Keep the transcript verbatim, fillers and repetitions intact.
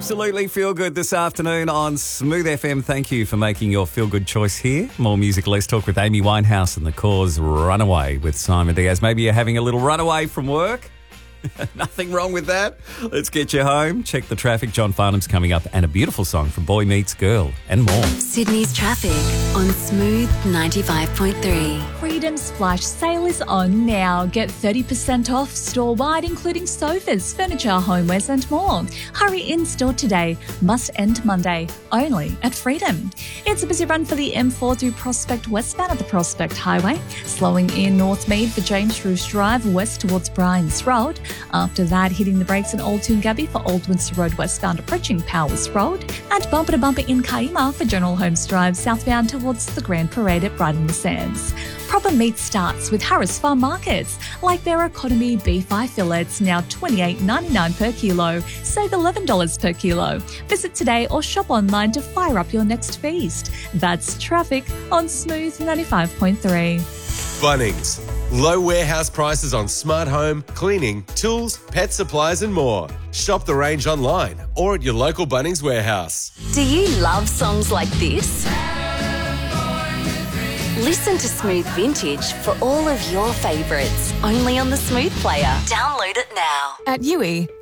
Absolutely feel good this afternoon on Smooth F M. Thank you for making your feel good choice here. More music, Let's Talk with Amy Winehouse and the Cause Runaway with Simon Diaz. Maybe you're having a little runaway from work. Nothing wrong with that. Let's get you home. Check the traffic. John Farnham's coming up and a beautiful song from Boy Meets Girl and more. Sydney's traffic on Smooth ninety-five point three. Freedom's flash sale is on now. Get thirty percent off store-wide, including sofas, furniture, homewares and more. Hurry in store today. Must end Monday. Only at Freedom. It's a busy run for the M four through Prospect westbound at the Prospect Highway. Slowing in North Mead for James Roos Drive west towards Bryans Road. After that, hitting the brakes in Old Toongabbie for Old Windsor Road westbound approaching Powers Road. And bumper to bumper in Kaima for General Holmes Drive southbound towards the Grand Parade at Brighton the Sands. Proper meat starts with Harris Farm Markets, like their economy beef eye fillets, now twenty-eight ninety-nine per kilo, save eleven dollars per kilo. Visit today or shop online to fire up your next feast. That's traffic on Smooth ninety-five point three. Bunnings. Low warehouse prices on smart home, cleaning, tools, pet supplies and more. Shop the range online or at your local Bunnings warehouse. Do you love songs like this? Listen to Smooth Vintage for all of your favourites, only on the Smooth Player. Download it now. At U E,